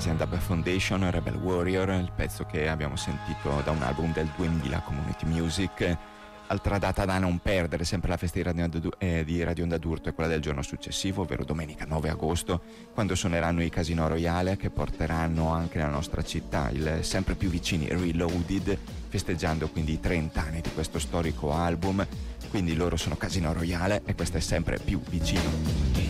Asian Dub Foundation, Rebel Warrior, il pezzo che abbiamo sentito da un album del 2000, Community Music. Altra data da non perdere, sempre la festa di Radio Onda d'Urto, è quella del giorno successivo, ovvero domenica 9 agosto, quando suoneranno i Casino Royale, che porteranno anche nella nostra città il sempre più vicini Reloaded, festeggiando quindi i 30 anni di questo storico album. Quindi loro sono Casino Royale e questo è sempre più vicino.